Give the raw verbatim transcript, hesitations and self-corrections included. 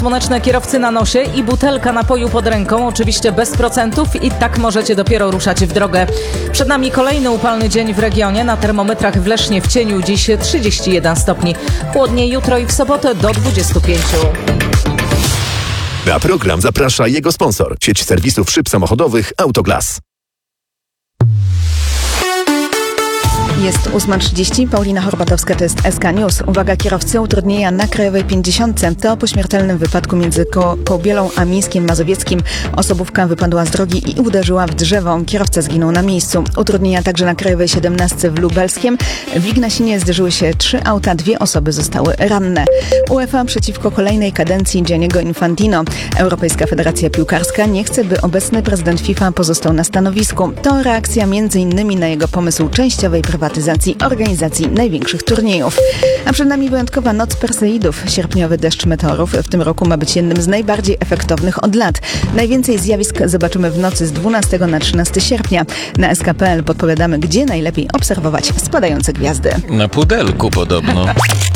słoneczne, kierowcy na nosie i butelka napoju pod ręką, oczywiście bez procentów i tak możecie dopiero ruszać w drogę. Przed nami kolejny upalny dzień w regionie. Na termometrach w Lesznie w cieniu dziś trzydzieści jeden stopni. Chłodniej jutro i w sobotę do dwudziestu pięciu. Na program zaprasza jego sponsor, sieć serwisów szyb samochodowych Autoglas. Jest ósma trzydzieści, Paulina Horbatowska, to jest S K News. Uwaga, kierowcy, utrudnienia na Krajowej pięćdziesiątce. To po śmiertelnym wypadku między Ko- Kołbielą a Mińskiem Mazowieckim. Osobówka wypadła z drogi i uderzyła w drzewo. Kierowca zginął na miejscu. Utrudnienia także na Krajowej siedemnastce w Lubelskiem. W Ignasinie zderzyły się trzy auta, dwie osoby zostały ranne. UEFA przeciwko kolejnej kadencji Gianniego Infantino. Europejska Federacja Piłkarska nie chce, by obecny prezydent FIFA pozostał na stanowisku. To reakcja między innymi na jego pomysł częściowej prywatyzacji organizacji największych turniejów. A przed nami wyjątkowa noc Perseidów. Sierpniowy deszcz meteorów w tym roku ma być jednym z najbardziej efektownych od lat. Najwięcej zjawisk zobaczymy w nocy z dwunastego na trzynastego sierpnia. Na S K kropka P L podpowiadamy, gdzie najlepiej obserwować spadające gwiazdy. Na pudelku podobno.